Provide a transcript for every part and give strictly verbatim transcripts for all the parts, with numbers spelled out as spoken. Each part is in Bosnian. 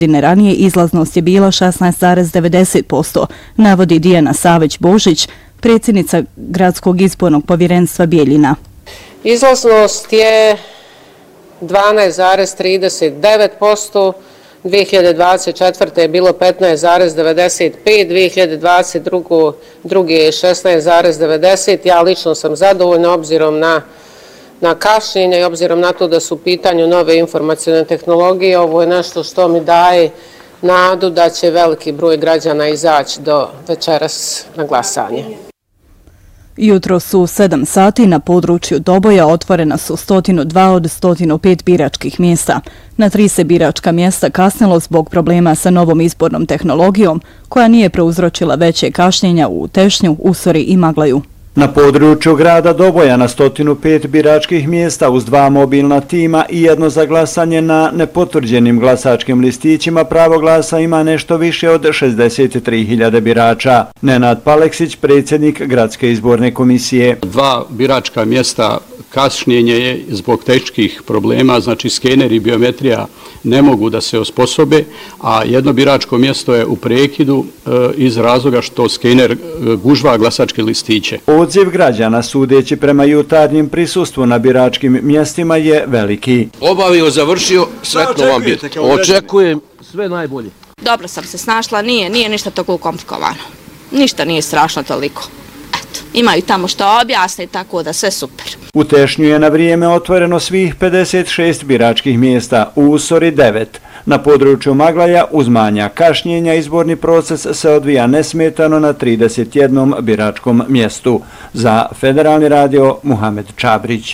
Godine ranije izlaznost je bila šesnaest zarez devedeset posto, navodi Dijana Savić-Božić, predsjednica Gradskog izbornog povjerenstva Bijeljina. Izlaznost je dvanaest zarez trideset devet posto, dvije hiljade dvadeset četvrte je bilo petnaest zarez devedeset pet, dvije hiljade dvadeset druge je šesnaest zarez devedeset. Ja lično sam zadovoljna obzirom na na kašnjenje i obzirom na to da su u pitanju nove informacijne tehnologije. Ovo je nešto što mi daje nadu da će veliki broj građana izaći do večeras na glasanje. Jutro su sedam sati na području Doboja otvorena su sto dva od sto pet biračkih mjesta. Na tri se biračka mjesta kasnilo zbog problema sa novom izbornom tehnologijom, koja nije prouzročila veće kašnjenja u Tešnju, Usori i Maglaju. Na području grada Doboja na sto pet biračkih mjesta uz dva mobilna tima i jedno za glasanje na nepotvrđenim glasačkim listićima pravo glasa ima nešto više od šezdeset tri hiljade birača. Nenad Paleksić, predsjednik Gradske izborne komisije. Dva biračka mjesta kašnjenje je zbog tehničkih problema, znači skener i biometrija ne mogu da se osposobe, a jedno biračko mjesto je u prekidu e, iz razloga što skener e, gužva glasačke listiće. Odziv građana, sudeći prema jutarnjim prisustvu na biračkim mjestima, je veliki. Obavio, završio, sretno vam biti. Očekujem sve najbolje. Dobro sam se snašla, nije, nije ništa tako komplikovano. Ništa nije strašno toliko. Eto, imaju tamo što objasne, tako da sve super. U Tešnju je na vrijeme otvoreno svih pedeset šest biračkih mjesta, u Usori devet. Na području Maglaja uz manja kašnjenja izborni proces se odvija nesmetano na trideset jednom biračkom mjestu. Za Federalni radio Muhamed Čabrić.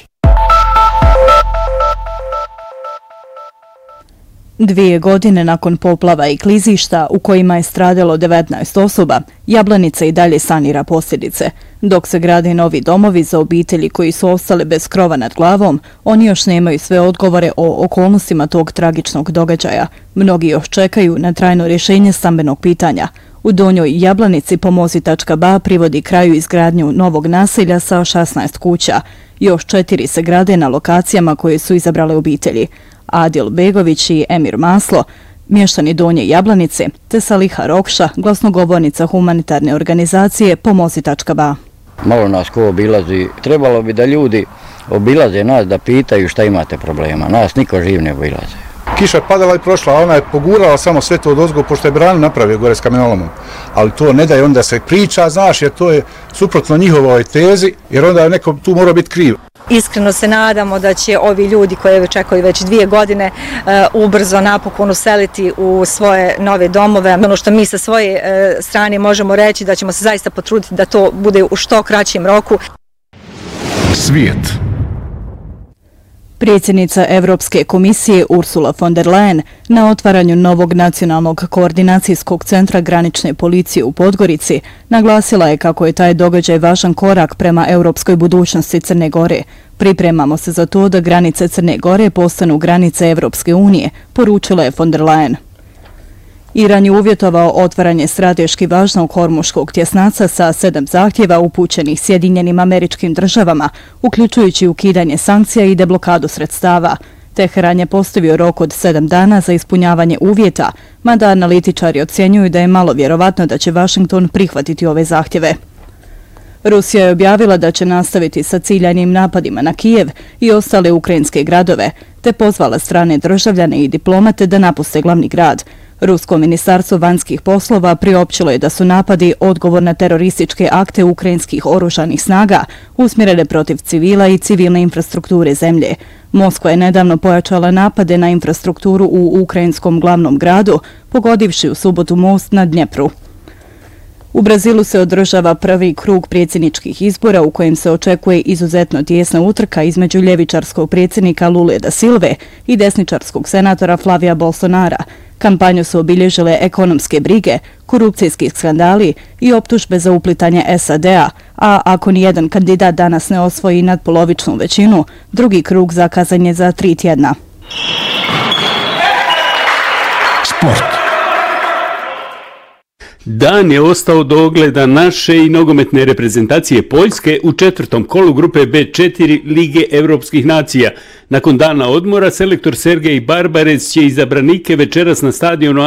Dvije godine nakon poplava i klizišta u kojima je stradalo devetnaest osoba, Jablanica i dalje sanira posljedice. Dok se grade novi domovi za obitelji koji su ostale bez krova nad glavom, oni još nemaju sve odgovore o okolnostima tog tragičnog događaja. Mnogi još čekaju na trajno rješenje stambenog pitanja. U Donjoj Jablanici Pomozi tačka ba privodi kraju izgradnju novog naselja sa šesnaest kuća. Još četiri se grade na lokacijama koje su izabrale obitelji. Adil Begović i Emir Maslo, mještani Donje Jablanice, te Saliha Rokša, glasnogovornica humanitarne organizacije Pomozi tačka ba. Malo nas ko obilazi, trebalo bi da ljudi obilaze nas da pitaju šta imate problema, nas niko živ ne obilaze. Kiša je padala i prošla, a ona je pogurala samo sve to od ozgo, pošto je branu napravio gore s kamenolomom. Ali to ne daje onda se priča, znaš, jer to je suprotno njihovoj tezi, jer onda neko tu mora biti kriv. Iskreno se nadamo da će ovi ljudi koji čekaju već dvije godine uh, ubrzo napokon useliti u svoje nove domove. Ono što mi sa svoje uh, strane možemo reći da ćemo se zaista potruditi da to bude u što kraćem roku. Svijet. Predsjednica Evropske komisije Ursula von der Leyen na otvaranju novog nacionalnog koordinacijskog centra granične policije u Podgorici naglasila je kako je taj događaj važan korak prema europskoj budućnosti Crne Gore. Pripremamo se za to da granice Crne Gore postanu granice Evropske unije, poručila je von der Leyen. Iran je uvjetovao otvaranje strateški važnog hormuškog tjesnaca sa sedam zahtjeva upućenih Sjedinjenim Američkim Državama, uključujući ukidanje sankcija i deblokadu sredstava. Teheran je postavio rok od sedam dana za ispunjavanje uvjeta, mada analitičari ocjenjuju da je malo vjerovatno da će Washington prihvatiti ove zahtjeve. Rusija je objavila da će nastaviti sa ciljanim napadima na Kijev i ostale ukrajinske gradove, te pozvala strane državljane i diplomate da napuste glavni grad. Rusko ministarstvo vanjskih poslova priopćilo je da su napadi odgovor na terorističke akte ukrajinskih oružanih snaga usmjerene protiv civila i civilne infrastrukture zemlje. Moskva je nedavno pojačala napade na infrastrukturu u ukrajinskom glavnom gradu, pogodivši u subotu most na Dnjepru. U Brazilu se održava prvi krug predsjedničkih izbora u kojem se očekuje izuzetno tijesna utrka između ljevičarskog predsjednika Lule da Silve i desničarskog senatora Flavija Bolsonara. Kampanju su obilježile ekonomske brige, korupcijski skandali i optužbe za uplitanje S A D-a, a ako nijedan kandidat danas ne osvoji nadpolovičnu većinu, drugi krug zakazan je za tri tjedna. Sport. Dan je ostao do ogleda naše i nogometne reprezentacije Poljske u četvrtom kolu grupe be četiri Lige Evropskih nacija. Nakon dana odmora, selektor Sergej Barbarec će izabranike večeras na stadionu